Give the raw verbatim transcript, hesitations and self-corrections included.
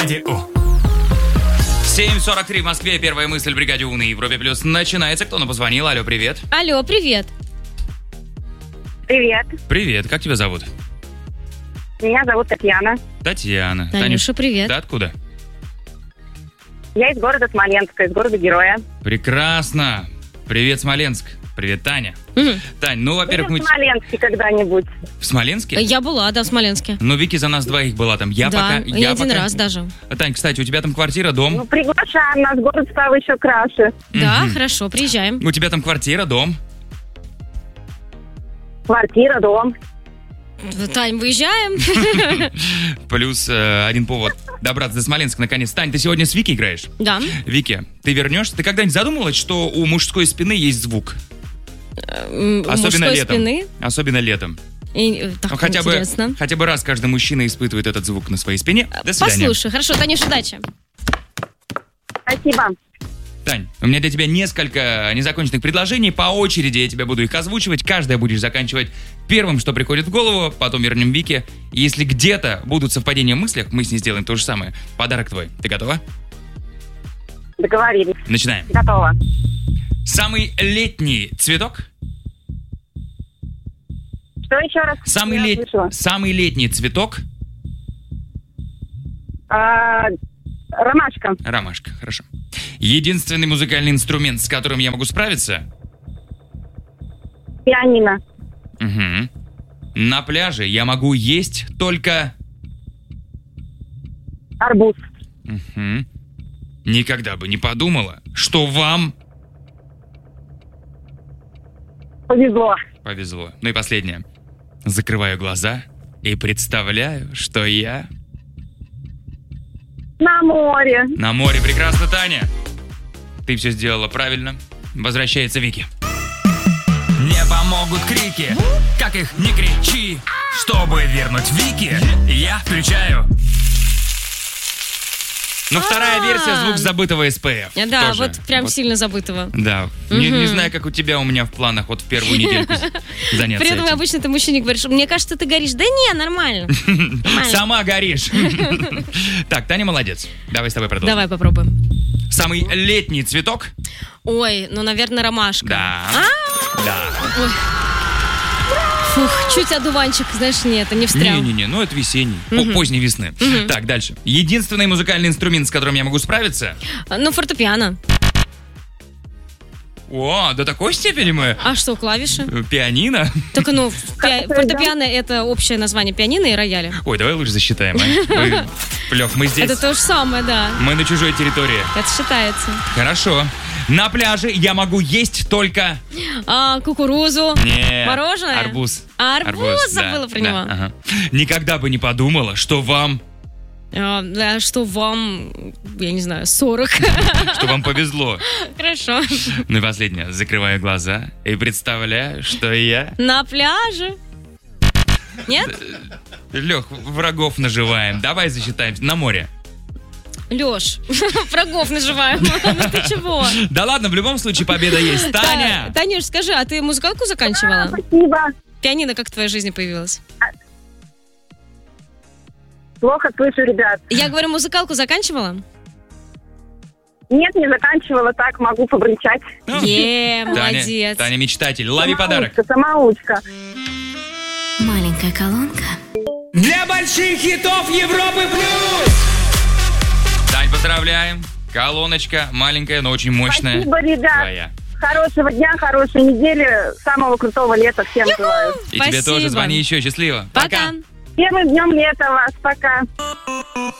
семь сорок три в Москве. Первая мысль в бригаде У на Европе Плюс начинается. Кто нам позвонил? Алло, привет. Алло, привет. Привет. Привет, как тебя зовут? Меня зовут Татьяна. Татьяна. Танюша, привет. Ты откуда? Я из города Смоленска, из города Героя. Прекрасно. Привет, Смоленск. Привет, Таня. Угу. Тань, ну, во-первых, Были мы... в Смоленске когда-нибудь? В Смоленске? Я была, да, в Смоленске. Ну, Вики за нас двоих была там. Я да, пока... и я один пока... раз даже. Тань, кстати, у тебя там квартира, дом? Ну, приглашаем нас, город стал еще краше. Да, Мгм. хорошо, приезжаем. У тебя там квартира, дом? Квартира, дом. Тань, выезжаем. Плюс э, один повод добраться до Смоленска наконец. Тань, ты сегодня с Вики играешь? Да. Вики, ты вернешься? Ты когда-нибудь задумывалась, что у мужской спины есть звук? М, Особенно мужской летом. спины. Особенно летом. И, э, так Ну, хотя бы, интересно. хотя бы раз каждый мужчина испытывает этот звук на своей спине. До свидания. Послушай, хорошо, Танюша, удачи. Спасибо. Тань, у меня для тебя несколько незаконченных предложений. По очереди я тебе буду их озвучивать. Каждая будешь заканчивать первым, что приходит в голову. Потом вернем Вике. И если где-то будут совпадения в мыслях, мы с ней сделаем то же самое. Подарок твой. Ты готова? Договорились. Начинаем. Готово. Самый летний цветок? Что еще раз? Самый, Не лет... услышала. Самый летний цветок? А, ромашка. Ромашка, хорошо. Единственный музыкальный инструмент, с которым я могу справиться? Пианино. Угу. На пляже я могу есть только... Арбуз. Угу. Никогда бы не подумала, что вам Повезло. повезло. Ну и последнее. Закрываю глаза и представляю, что я На море. на море. Прекрасно, Таня. Ты все сделала правильно. Возвращается Вики. Не помогут крики, как их не кричи. Чтобы вернуть Вики, я включаю. Ну, вторая А. версия — звук забытого эс пэ эф. Да, Тоже. вот прям Вот. сильно забытого. Да. Не, не знаю, как у тебя, у меня в планах вот в первую недельку заняться При этом этим. обычно ты мужчине говоришь, мне кажется, ты горишь. Да не, нормально. Нормально. Сама горишь. Так, Таня молодец. Давай с тобой продолжим. Давай попробуем. Самый летний цветок? Ой, ну, наверное, ромашка. Да. А? Да. Фух, чуть одуванчик, знаешь, нет, не встрял. Не-не-не, ну это весенний. По- Поздней весны. Так, дальше. Единственный музыкальный инструмент, с которым я могу справиться? Ну, фортепиано. О, до такой степени мы? А что, клавиши? Э, Пианино? Только, ну, пи- да? фортепиано — это общее название пианино и рояля. Ой, давай лучше засчитаем, а? Мы- Лёх, мы здесь. Это то же самое, да. Мы на чужой территории. Это считается. Хорошо. На пляже я могу есть только... А, кукурузу. Не. Мороженое? Арбуз. А, арбуз, забыла да, про да, него. ага. Никогда бы не подумала, что вам... А, да, что вам, я не знаю, сорок. Что вам повезло. Хорошо. Ну и последнее. Закрываю глаза и представляю, что я... На пляже. Нет? Лех, врагов наживаем. Давай засчитаем. На море. Лёш, врагов наживаем. Ну ты чего? Да ладно, в любом случае победа есть. Таня! Та- Танюш, скажи, а ты музыкалку заканчивала? Спасибо. Пианино как в твоей жизни появилось? Плохо слышу, ребят. Я говорю, музыкалку заканчивала? Нет, не заканчивала, так могу побрычать. Е, Таня, молодец. Таня мечтатель. Лови подарок. Самоучка, самоучка. Маленькая колонка. Для больших хитов Европы плюс! Тань, поздравляем. Колоночка маленькая, но очень мощная. Спасибо, ребят. Твоя. Хорошего дня, хорошей недели, самого крутого лета всем желаю. И тебе Спасибо. тоже звони еще. Счастливо. Пока. Первым днем лета вас. Пока.